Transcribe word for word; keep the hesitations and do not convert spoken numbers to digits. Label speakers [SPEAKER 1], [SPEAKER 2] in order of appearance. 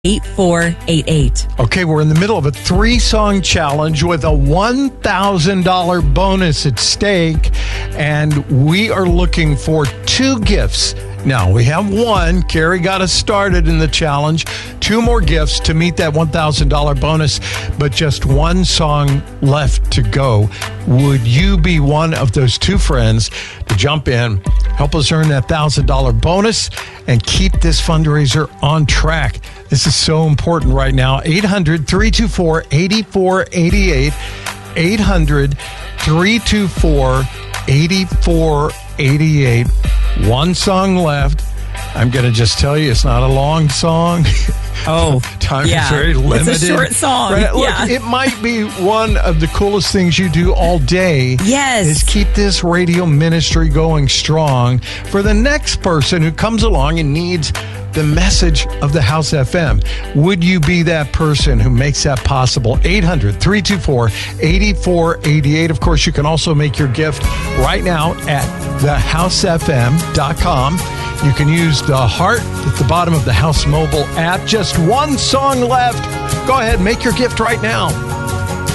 [SPEAKER 1] eight four eight eight.
[SPEAKER 2] Okay, we're in the middle of a three-song challenge with a one thousand dollars bonus at stake, and we are looking for two gifts. Now, we have one. Carrie got us started in the challenge. Two more gifts to meet that one thousand dollars bonus, but just one song left to go. Would you be one of those two friends to jump in, help us earn that one thousand dollars bonus, and keep this fundraiser on track? This is so important right now. eight hundred, three two four, eight four eight eight. eight hundred, three two four, eight four eight eight. One song left. I'm going to just tell you, it's not a long song.
[SPEAKER 1] Oh,
[SPEAKER 2] time
[SPEAKER 1] yeah.
[SPEAKER 2] is very limited.
[SPEAKER 1] It's a short song.
[SPEAKER 2] Right? Look,
[SPEAKER 1] yeah.
[SPEAKER 2] it might be one of the coolest things you do all day.
[SPEAKER 1] Yes.
[SPEAKER 2] Is keep this radio ministry going strong for the next person who comes along and needs the message of the House F M. Would you be that person who makes that possible? eight hundred, three two four, eight four eight eight. Of course, you can also make your gift right now at the house f m dot com. You can use the heart at the bottom of the House mobile app. Just one song left. Go ahead, make your gift right now.